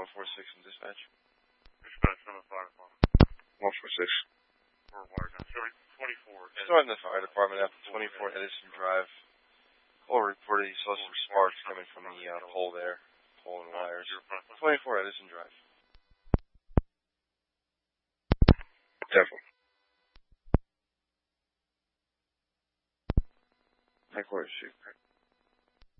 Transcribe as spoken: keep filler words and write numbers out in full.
one four six in dispatch. Dispatch from the fire department. one four six. Or wires on twenty-four. Starting the fire department after twenty-four Edison Drive. All reported he saw some sparks coming from the uh, pole there. Pole and wires. twenty-four Edison Drive. Careful. Headquarters, shoot.